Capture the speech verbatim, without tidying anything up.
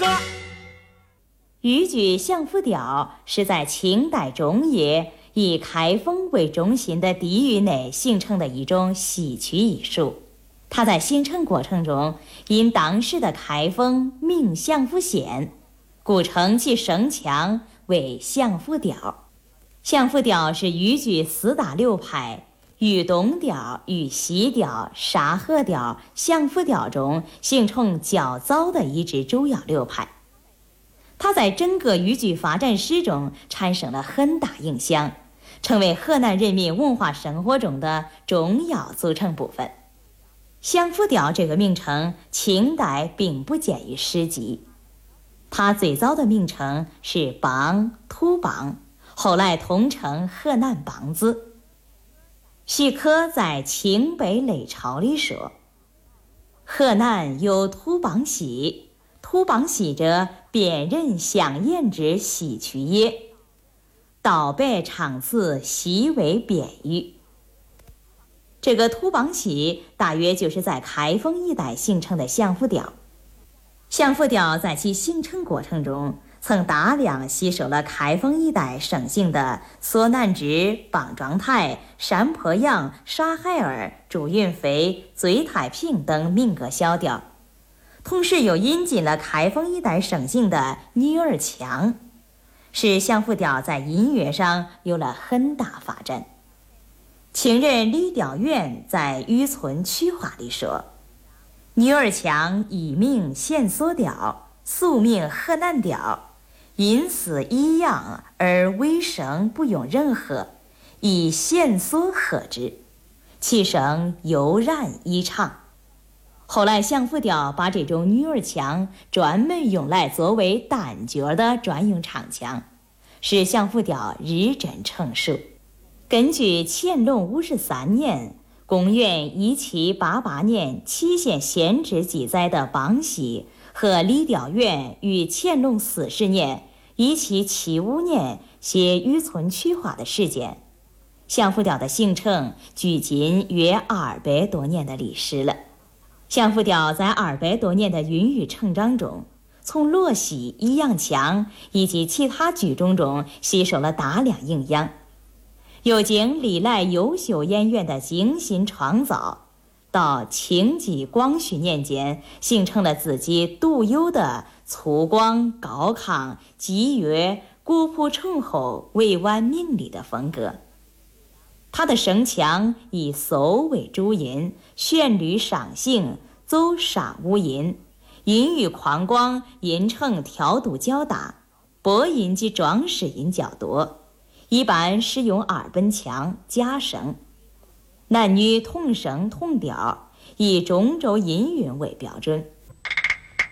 豫剧《相夫调》是在清代中叶以开封为中心的地域内形成的一种戏曲艺术。它在形成过程中，因当时的开封名相夫县，故称其声腔为相夫调。相夫调是豫剧四大流派豫东调、豫西调、沙河调、相夫调中形成较早的一支主要流派。它在整个豫剧发展史中产生了很大影响，成为河南人民文化生活中的重要组成部分。相夫调这个名称，清代并不见于史籍，它最早的名称是梆、土梆，后来通称河南梆子。徐可在《清北类钞》里说：“河南有土梆戏，土梆戏者，辨人相言之戏曲也。道白唱词，悉为辩语。”这个土梆戏大约就是在开封一带形成的相夫调。相夫调在其形成过程中，曾大量吸收了开封一带盛行的索南枝、棒状台、山坡羊、沙海儿、祝云飞、醉太平等民歌小调，同时又引进了开封一带盛行的女儿腔，使相夫调在音乐上有了很大发展。清人李调元在《渔村曲话》里说：“女儿腔一名弦索调，俗名河南调，音似一样，而尾声不用任何，以弦索和之，其声悠然异常。”后来相夫调把这种女儿腔专门用来作为旦角的专用唱腔，使相夫调日臻成熟。根据乾隆五十三年公元一七八八年祁县县志记载的梆戏和李调元于乾隆四十年一七七五年写《渔村曲话》的事件，相夫调的形成距今约二百多年的历史了。相夫调在二百多年的孕育成长中，从罗戏、弋阳腔以及其他剧种中吸收了大量营养，又经历来优秀演员的精心创造，到清纪光绪年间形成了自己独有的粗犷高亢、激越、古朴醇厚、委婉明丽的风格。他的声腔以嗦为主音，旋律上行，走上五音，音域宽广，音程调度较大，播音及装饰音较多，一般使用二本腔、假声，男女同声同调，以中轴音韵为标准。